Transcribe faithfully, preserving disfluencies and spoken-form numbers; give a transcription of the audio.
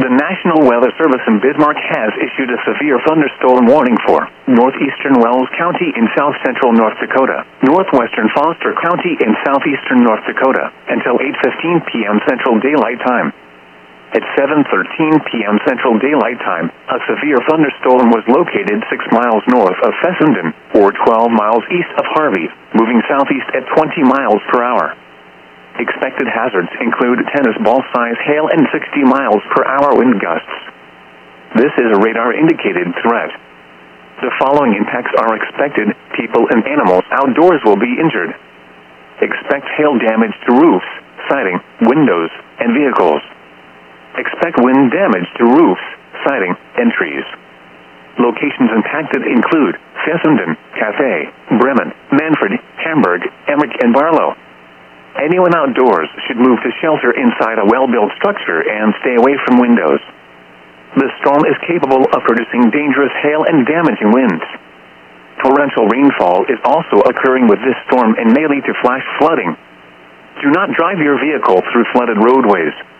The National Weather Service in Bismarck has issued a severe thunderstorm warning for northeastern Wells County in south-central North Dakota, northwestern Foster County in southeastern North Dakota, until eight fifteen p m Central Daylight Time. At seven thirteen p m Central Daylight Time, a severe thunderstorm was located six miles north of Fessenden, or twelve miles east of Harvey, moving southeast at twenty miles per hour. Expected hazards include tennis ball-size hail and sixty miles per hour wind gusts. This is a radar-indicated threat. The following impacts are expected: people and animals outdoors will be injured. Expect hail damage to roofs, siding, windows, and vehicles. Expect wind damage to roofs, siding, and trees. Locations impacted include Fessenden, Cathay, Bremen, Manfred, Hamburg, Emmerich, and Barlow. Anyone outdoors should move to shelter inside a well-built structure and stay away from windows. The storm is capable of producing dangerous hail and damaging winds. Torrential rainfall is also occurring with this storm and may lead to flash flooding. Do not drive your vehicle through flooded roadways.